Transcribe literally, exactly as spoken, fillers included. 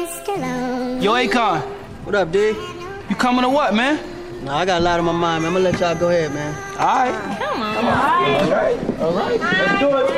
Yo, Akon. What up, D? You coming to what, man? Nah, I got a lot on my mind, man. I'm gonna let y'all go ahead, man. All right. Come on. All right. All right. All right. Let's do it.